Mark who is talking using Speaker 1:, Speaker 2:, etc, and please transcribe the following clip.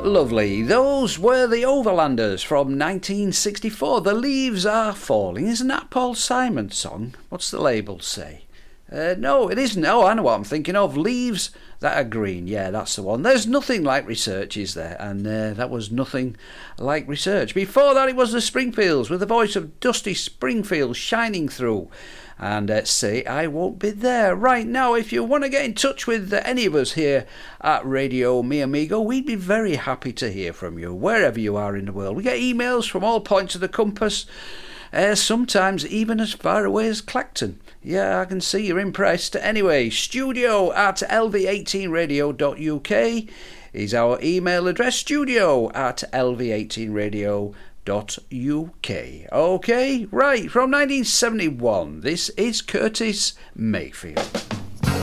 Speaker 1: Lovely. Those were the Overlanders from 1964. The Leaves Are Falling. Isn't that Paul Simon's song? What's the label say? No, it isn't. Oh, I know what I'm thinking of. Leaves That Are Green. Yeah, that's the one. There's Nothing Like Research, is there? And that was Nothing Like Research. Before that, it was the Springfields with the voice of Dusty Springfield shining through. And Say I Won't Be There. Right now, if you want to get in touch with any of us here at Radio Mi Amigo, we'd be very happy to hear from you, wherever you are in the world. We get emails from all points of the compass, sometimes even as far away as Clacton. Yeah, I can see you're impressed. Anyway, studio@lv18radio.uk is our email address, studio@lv18radio.uk. Okay, right, from 1971, this is Curtis Mayfield.